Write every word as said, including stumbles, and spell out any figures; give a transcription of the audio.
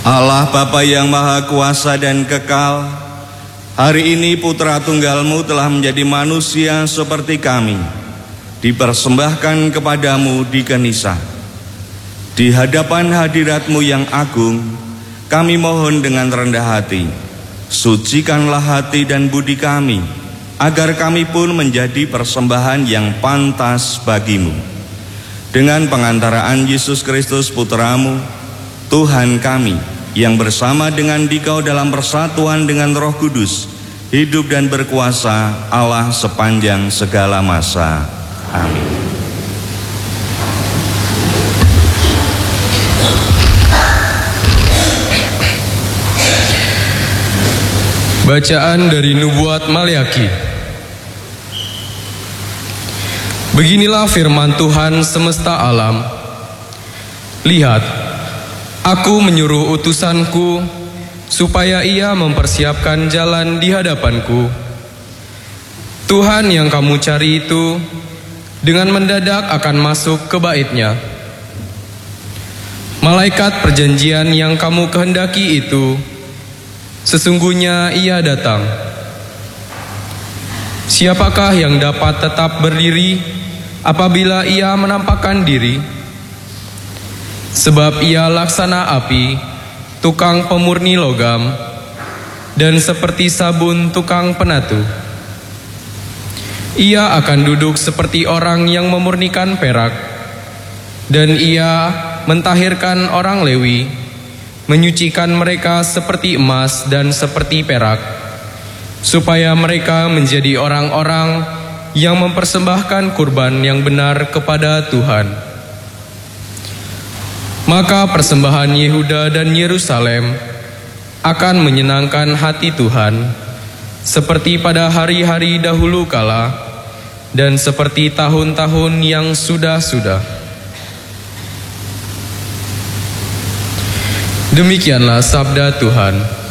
Allah Bapa yang Maha Kuasa dan Kekal, hari ini Putra Tunggal-Mu telah menjadi manusia seperti kami, dipersembahkan kepadamu di Kenisa. Di hadapan hadirat-Mu yang agung, kami mohon dengan rendah hati, sucikanlah hati dan budi kami, agar kami pun menjadi persembahan yang pantas bagimu. Dengan pengantaraan Yesus Kristus Putra-Mu, Tuhan kami, yang bersama dengan Dikau dalam persatuan dengan Roh Kudus, hidup dan berkuasa Allah sepanjang segala masa. Amin. Bacaan dari Nubuat Maleakhi. Beginilah firman Tuhan semesta alam. Lihat, Aku menyuruh utusanku supaya ia mempersiapkan jalan di hadapanku. Tuhan yang kamu cari itu dengan mendadak akan masuk ke bait-Nya. Malaikat perjanjian yang kamu kehendaki itu, sesungguhnya ia datang. Siapakah yang dapat tetap berdiri apabila ia menampakkan diri? Sebab ia laksana api, tukang pemurni logam, dan seperti sabun tukang penatu. Ia akan duduk seperti orang yang memurnikan perak, dan ia mentahirkan orang Lewi, menyucikan mereka seperti emas dan seperti perak, supaya mereka menjadi orang-orang yang mempersembahkan kurban yang benar kepada Tuhan. Maka persembahan Yehuda dan Yerusalem akan menyenangkan hati Tuhan, seperti pada hari-hari dahulu kala, dan seperti tahun-tahun yang sudah-sudah. Demikianlah sabda Tuhan.